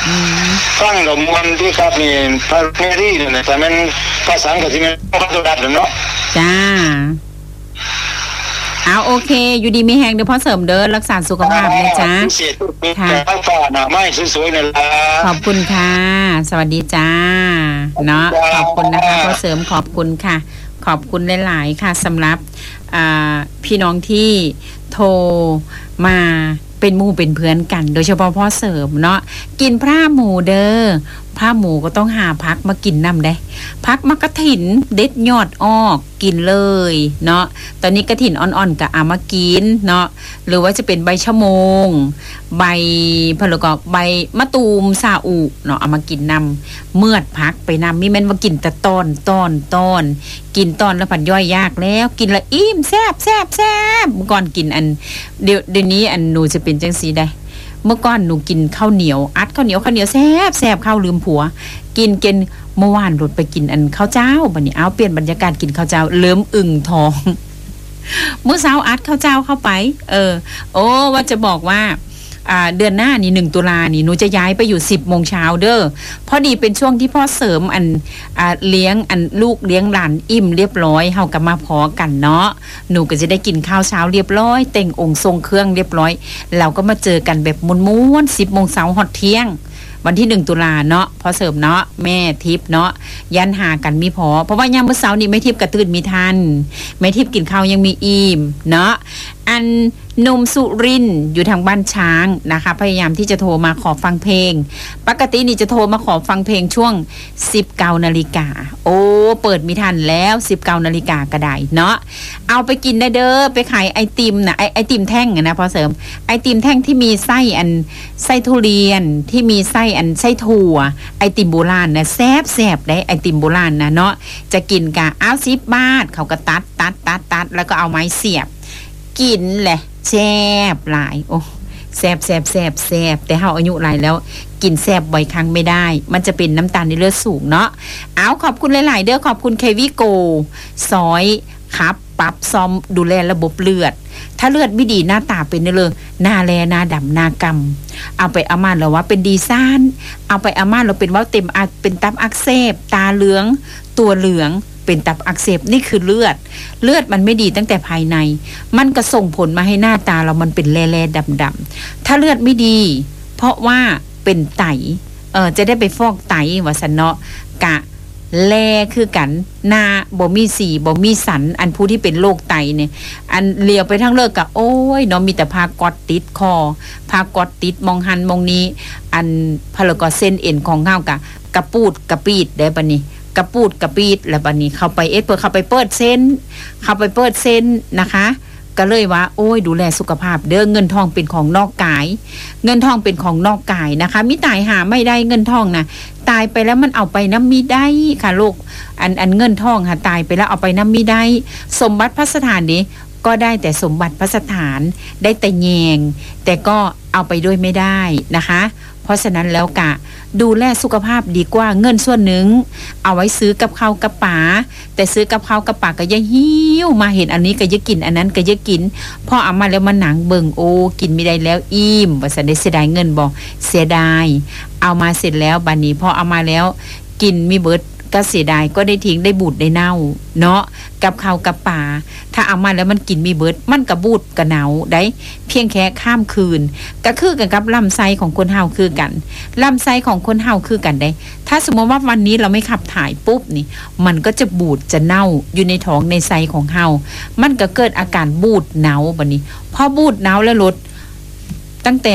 ฟังกับมวลที่ครับนี่พระเมรีเนี่ยแต่มันภาษาอังกฤษที่มันพระสุดัตเนาะจ้าเอาโอเคอยู่ดีมีแหงเดี๋ยวพ่อเสริมเดินรักษาสุขภาพนะจ๊ะค่ะฟ้าหน้าไม้สวยๆนี่ล่ะขอบคุณค่ะสวัสดีจ้าเนาะขอบคุณนะคะพ่อเสริมขอบคุณค่ะขอบคุณหลายๆค่ะสำหรับพี่น้องที่โทรมาเป็นหมู่เป็นเพื่อนกันโดยเฉพาะพ่อเสริมเนาะกินพร่าหมูเด้อพร่าหมูก็ต้องหาพักมากินนำได้พักมะกะถินเด็ดยอดออกกินเลยเนาะตอนนี้กะถินอ่อนๆก็เอามากินเนาะหรือว่าจะเป็นใบชะมงใบพะละกอใบมะตูมซาอุเนาะเอามากินนำเมือดพักไปนำมีแม่นว่ากินแต่ตอนกินตอนแล้วผัดย่อยยากแล้วกินละอิ่มแซ่บเมื่อก่อนกินอันเดี๋ยวนี้อันหนูจะเป็นจังซี่ได้เมื่อก่อนหนูกินข้าวเหนียวอัดข้าวเหนียวแซ่บข้าวลืมผัวกินเมื่อวานรถไปกินอันข้าวเจ้าบัดนี้เอาเปลี่ยนบรรยากาศกินข้าวเจ้าเริ่มอึ่งท้องเมื่อเช้าอัดข้าวเจ้าเข้าไปโอ้ว่าจะบอกว่าเดือนหน้านี่1ตุลานี่หนูจะย้ายไปอยู่ 10:00 นเด้อพอดีเป็นช่วงที่พ่อเสริมเลี้ยงลูกเลี้ยงหลานอิ่มเรียบร้อยเฮาก็มาพอกันเนาะหนูก็จะได้กินข้าวเช้าเรียบร้อยแต่งองค์ทรงเครื่องเรียบร้อยเราก็มาเจอกันแบบม้วนๆ 10:00 นฮอดเที่ยงวันที่1ตุลาเนาะพอเสริมเนาะแม่ทิพย์เนาะยันหากันมีพอเพราะว่ายามมื้อเช้านี้แม่ทิพย์กระตื่นมีทันแม่ทิพย์กินข้าวยังมีอิ่มเนาะอันนมสุรินอยู่ทางบ้านช้างนะคะพยายามที่จะโทรมาขอฟังเพลงปกตินี่จะโทรมาขอฟังเพลงช่วง 19 นาฬิกาโอ้เปิดมีทันแล้ว 19 นาฬิกาก็ได้เนาะเอาไปกินได้เด้อไปขายไอติมนะไอติมแท่งนะพอเสริมไอติมแท่งที่มีไส้ทุเรียนที่มีไส้ถั่วไอติมโบราณนะแซ่บได้ไอติมโบราณนะเนาะจะกินกะเอา10 บาทเขาก็ตัดแล้วก็เอาไม้เสียบกินแหละแซ่บหลายโอ้แซ่บแต่เฮาอายุหลายแล้วกินแซ่บบ่อยครั้งไม่ได้มันจะเป็นน้ำตาลในเลือดสูงเนาะเอาขอบคุณหลายๆเด้อขอบคุณเควิโกซอยครับปรับซ้อมดูแลระบบเลือดถ้าเลือดไม่ดีหน้าตาเป็นเลยหน้าแลหน้าดำหน้ากำเอาไปอาม่าแล้วว่าเป็นดีซ่านเอาไปอาม่าเราเป็นว่าเต็มเป็นตับอักเสบตาเหลืองตัวเหลืองเป็นตับอักเสบนี่คือเลือดมันไม่ดีตั้งแต่ภายในมันก็ส่งผลมาให้หน้าตาเรามันเป็นแลดำๆถ้าเลือดไม่ดีเพราะว่าเป็นไตจะได้ไปฟอกไตว่าสันเนาะกะแลคือกันหน้าบ่มีสีบ่มีสันอันผู้ที่เป็นโรคไตเนี่ยอันเลียวไปทั้งเลิกกะโอ้ยเนาะมีแต่พากอดติดคอพากอดติดมองหันมองนี้อันพลกอเส้นเอ็นของเฮากะกระปูดกระปีดได้ปะนี่กระปูดกระปีดแล้วบัดนี้เข้าไปเพื่อเข้าไปเปิดเส้นนะคะก็เลยว่าโอ้ยดูแลสุขภาพเด้อเงินทองเป็นของนอกกายนะคะมิตายหาไม่ได้เงินทองนะตายไปแล้วมันเอาไปน้ำมีได้ค่ะลูกอันเงินทองค่ะตายไปแล้วเอาไปน้ำมีได้สมบัติพระสถานนี้ก็ได้แต่สมบัติพระสถานได้แต่แยงแต่ก็เอาไปด้วยไม่ได้นะคะเพราะฉะนั้นแล้วกะดูแลสุขภาพดีกว่าเงินส่วนหนึ่งเอาไว้ซื้อกับข้าวกับป๋าแต่ซื้อกับข้าวกับป๋าก็ยังหิวมาเห็นอันนี้ก็จะกินอันนั้นก็จะกินพอเอามาแล้วมาหนังเบิ่งโอ้กินไม่ได้แล้วอิ่มว่าสันได้เสียดายเงินบ่เสียดายเอามาเสร็จแล้วบัดนี้พอเอามาแล้วกินมีเบิดก็เสียดายก็ได้ทิ้งได้บูดได้เน่าเนาะกับข้าวกับป่าถ้าเอามาแล้วมันกินมีเบิดมันกระบูดกระเน่าได้เพียงแค่ข้ามคืนก็คือกันกับลำไส้ของคนเฮาคือกันลำไส้ของคนเฮาคือกันได้ถ้าสมมติว่าวันนี้เราไม่ขับถ่ายปุ๊บนี่มันก็จะบูดจะเน่าอยู่ในท้องในไส้ของเฮามันก็เกิดอาการบูดเน่าบัดนี้พอบูดเน่าแล้วลดตั้งแต่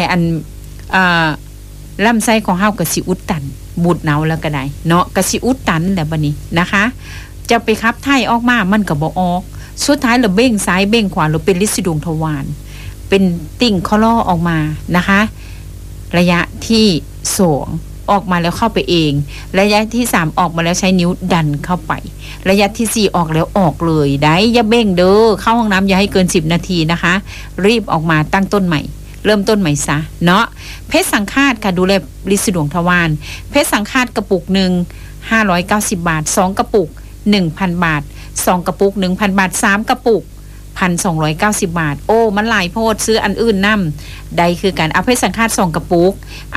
ลำไส้ของเฮาก็สิอุดตันบูดเน่าแล้วก็ได้เนาะกะสิอุดตันแหละบัดนี้นะคะจะไปขับถ่ายออกมามันก็บ่ออกสุดท้ายเราเบ้งซ้ายเบ้งขวาเราเป็นลินสีดวงทวารเป็นติ่งคลอออกมานะคะระยะที่2ออกมาแล้วเข้าไปเองระยะที่3ออกมาแล้วใช้นิ้วดันเข้าไประยะที่4ออกแล้วออกเลยได้อย่าเบ้งเด้อเข้าห้องน้ำอย่าให้เกิน10นาทีนะคะรีบออกมาตั้งต้นใหม่เริ่มต้นใหม่ซะเนาะเพชรสังฆาตค่ะดูแลลินสีดวงทวารเพชรสังฆาตกระปุกนึง590 บาท2กระปุก1,000 บาท2กระปุก 1,000 บาท3กระปุก 1,290 บาทโอ้มันหลายโพดซื้ออันอื่นนำใดคือกันเอาเพชรสังฆาต2กระปุก